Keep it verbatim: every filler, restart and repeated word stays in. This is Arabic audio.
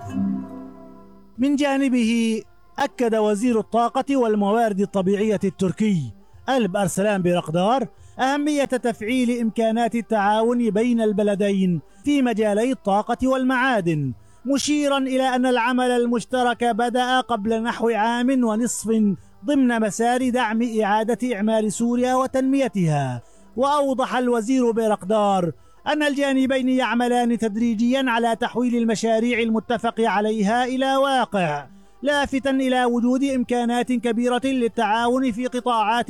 من جانبه أكد وزير الطاقة والموارد الطبيعية التركي ألب أرسلان بيرقدار أهمية تفعيل إمكانات التعاون بين البلدين في مجالي الطاقة والمعادن، مشيرا إلى أن العمل المشترك بدأ قبل نحو عام ونصف ضمن مسار دعم إعادة إعمار سوريا وتنميتها. وأوضح الوزير بيرقدار أن الجانبين يعملان تدريجيا على تحويل المشاريع المتفق عليها إلى واقع، لافتا إلى وجود إمكانات كبيرة للتعاون في قطاعات